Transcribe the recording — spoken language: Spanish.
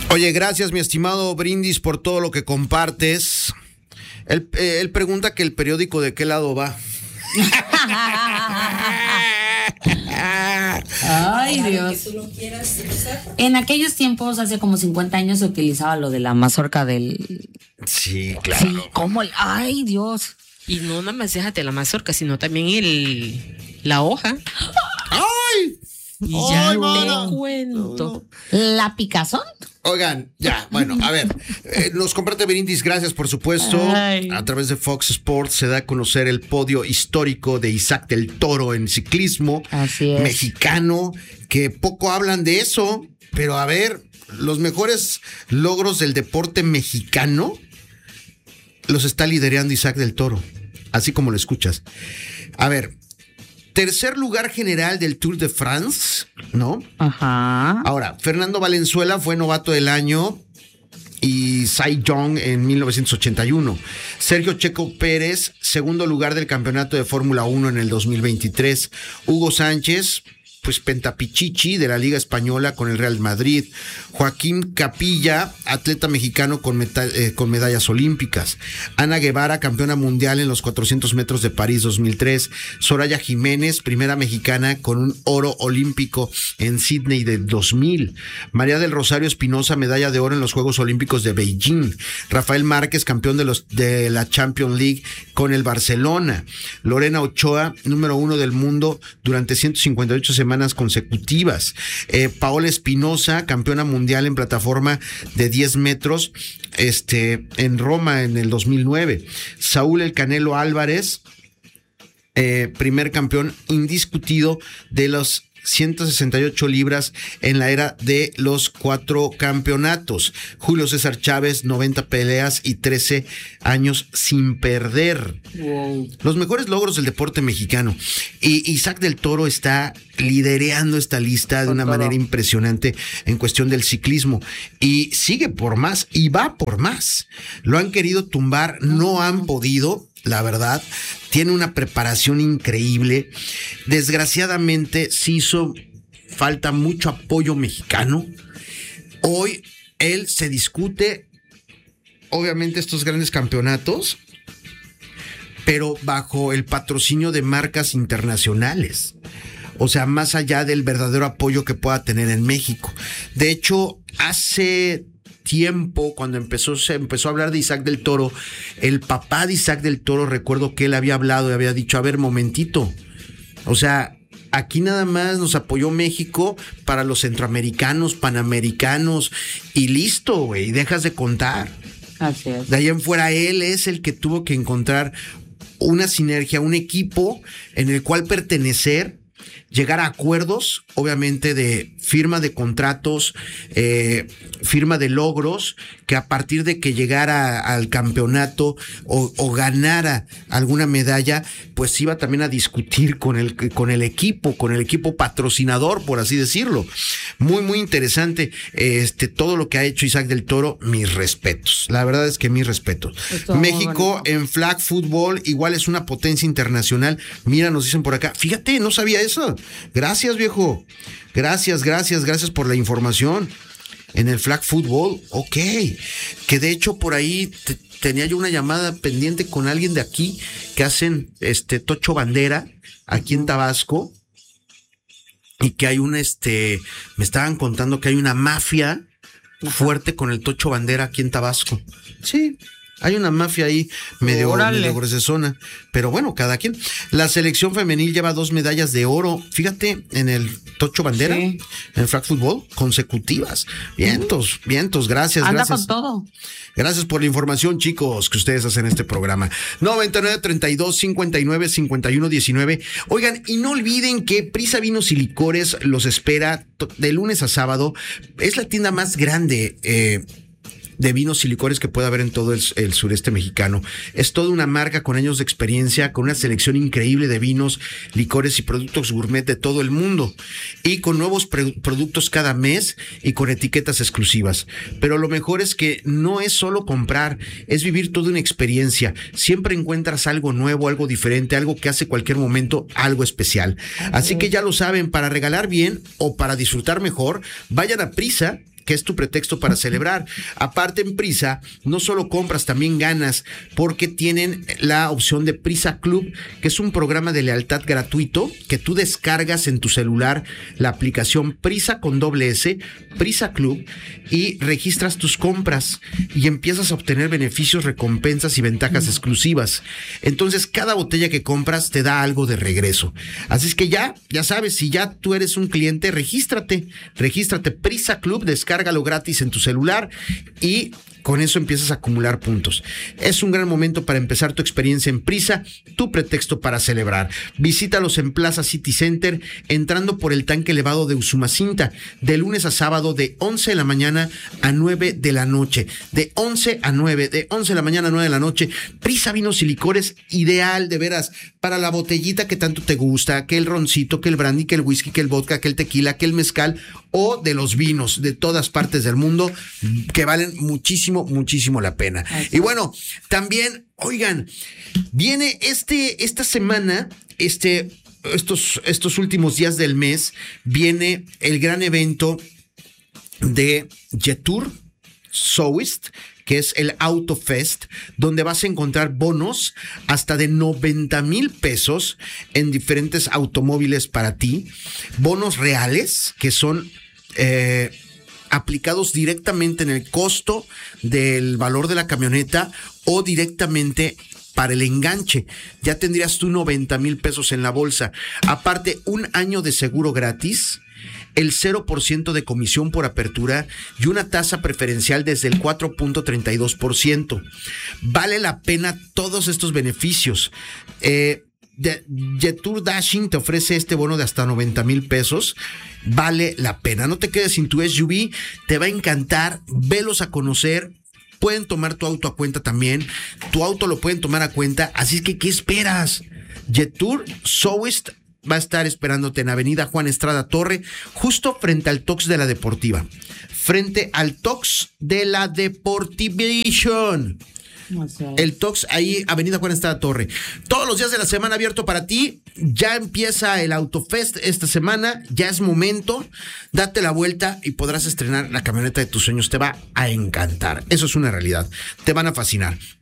Oye, gracias, mi estimado Brindis, por todo lo que compartes. Él pregunta que el periódico de qué lado va. Ay, Dios. En aquellos tiempos, hace como 50 años, se utilizaba lo de la mazorca del... Sí, claro. Sí, ¿cómo? Ay, Dios. Y no nada más déjate la mazorca, sino también la hoja. ¡Ay! Y ya ¡Ay, te mana! cuento. ¿La picazón? Oigan, ya, bueno, a ver, nos comparte Brindis, gracias por supuesto. Ay. A través de Fox Sports se da a conocer el podio histórico de Isaac del Toro en ciclismo. Así es. Mexicano, que poco hablan de eso, pero a ver, los mejores logros del deporte mexicano los está liderando Isaac del Toro, así como lo escuchas. A ver, tercer lugar general del Tour de France, ¿no? Ajá. Ahora, Fernando Valenzuela fue novato del año y Cy Young en 1981. Sergio Checo Pérez, segundo lugar del campeonato de Fórmula 1 en el 2023. Hugo Sánchez, pues pentapichichi de la Liga Española con el Real Madrid. Joaquín Capilla, atleta mexicano con medallas olímpicas. Ana Guevara, campeona mundial en los 400 metros de París 2003. Soraya Jiménez, primera mexicana con un oro olímpico en Sydney de 2000. María del Rosario Espinosa, medalla de oro en los Juegos Olímpicos de Beijing. Rafael Márquez, campeón de la Champions League con el Barcelona. Lorena Ochoa, número 1 del mundo durante 158 semanas consecutivas. Paola Espinosa, campeona mundial en plataforma de 10 metros en Roma en el 2009. Saúl El Canelo Álvarez, primer campeón indiscutido de los 168 libras en la era de los 4 campeonatos. Julio César Chávez, 90 peleas y 13 años sin perder. Wow. Los mejores logros del deporte mexicano. Y Isaac del Toro está liderando esta lista de una manera impresionante en cuestión del ciclismo. Y sigue por más y va por más. Lo han querido tumbar, no han podido. La verdad, tiene una preparación increíble. Desgraciadamente, sí hizo falta mucho apoyo mexicano. Hoy él se discute, obviamente, estos grandes campeonatos, pero bajo el patrocinio de marcas internacionales. O sea, más allá del verdadero apoyo que pueda tener en México. De hecho, hace tiempo, cuando se empezó a hablar de Isaac del Toro, el papá de Isaac del Toro, recuerdo que él había hablado y había dicho, a ver, momentito, o sea, aquí nada más nos apoyó México para los centroamericanos, panamericanos, y listo, güey, dejas de contar. Así es. De ahí en fuera, él es el que tuvo que encontrar una sinergia, un equipo en el cual pertenecer, llegar a acuerdos, obviamente, de firma de contratos, firma de logros, que a partir de que llegara al campeonato o ganara alguna medalla, pues iba también a discutir con el equipo patrocinador, por así decirlo. Muy, muy interesante todo lo que ha hecho Isaac del Toro. Mis respetos. La verdad es que mis respetos. México en flag football igual es una potencia internacional. Mira, nos dicen por acá. Fíjate, no sabía eso. Gracias, viejo. Gracias por la información. En el flag football, ok. Que de hecho por ahí tenía yo una llamada pendiente con alguien de aquí que hacen tocho bandera aquí en Tabasco, y que hay me estaban contando que hay una mafia fuerte con el tocho bandera aquí en Tabasco. Sí. Hay una mafia ahí medio gruesezona, pero bueno, cada quien. La selección femenil lleva 2 medallas de oro, fíjate, en el tocho bandera, sí, en el flag football, consecutivas. Vientos, gracias. Anda gracias. con todo. Gracias por la información, chicos, que ustedes hacen este programa. 99-32-59-51-19. Oigan, y no olviden que Prisa Vinos y Licores los espera de lunes a sábado. Es la tienda más grande de vinos y licores que puede haber en todo el sureste mexicano. Es toda una marca con años de experiencia, con una selección increíble de vinos, licores y productos gourmet de todo el mundo, y con nuevos productos cada mes y con etiquetas exclusivas. Pero lo mejor es que no es solo comprar, es vivir toda una experiencia. Siempre encuentras algo nuevo, algo diferente, algo que hace cualquier momento algo especial. Así que ya lo saben, para regalar bien o para disfrutar mejor, vayan a Prisa que es tu pretexto para celebrar. Aparte, en Prisa, no solo compras, también ganas, porque tienen la opción de Prisa Club, que es un programa de lealtad gratuito que tú descargas en tu celular la aplicación Prisa con S, Prisa Club, y registras tus compras y empiezas a obtener beneficios, recompensas y ventajas exclusivas. Entonces, cada botella que compras te da algo de regreso. Así es que ya sabes, si ya tú eres un cliente, regístrate Prisa Club, descárgalo gratis en tu celular y con eso empiezas a acumular puntos. Es un gran momento para empezar tu experiencia en Prisa, tu pretexto para celebrar. Visítalos en Plaza City Center, entrando por el tanque elevado de Usumacinta, de lunes a sábado de 11 de la mañana a 9 de la noche. De 11 a 9, de 11 de la mañana a 9 de la noche. Prisa Vinos y Licores, ideal, de veras, para la botellita que tanto te gusta, que el roncito, que el brandy, que el whisky, que el vodka, que el tequila, que el mezcal, o de los vinos de todas partes del mundo, que valen muchísimo la pena. Y bueno, también, oigan, viene esta semana, estos últimos días del mes, viene el gran evento de Jetour Soest, que es el Autofest, donde vas a encontrar bonos hasta de 90,000 pesos en diferentes automóviles para ti, bonos reales que son aplicados directamente en el costo del valor de la camioneta o directamente para el enganche. Ya tendrías tú 90,000 pesos en la bolsa. Aparte, un año de seguro gratis, el 0% de comisión por apertura y una tasa preferencial desde el 4.32%. Vale la pena todos estos beneficios. Jetour Dashing te ofrece este bono de hasta 90,000 pesos. Vale la pena. No te quedes sin tu SUV. Te va a encantar. Velos a conocer. Pueden tomar tu auto a cuenta también. Tu auto lo pueden tomar a cuenta. Así que, ¿qué esperas? Jetour Soest va a estar esperándote en Avenida Juan Estrada Torre, justo frente al Tox de la Deportiva. Frente al Tox de la Deportivation. El Tox, ahí, Avenida Juan Estrada Torre. Todos los días de la semana abierto para ti. Ya empieza el Autofest esta semana. Ya es momento. Date la vuelta y podrás estrenar la camioneta de tus sueños. Te va a encantar. Eso es una realidad. Te van a fascinar.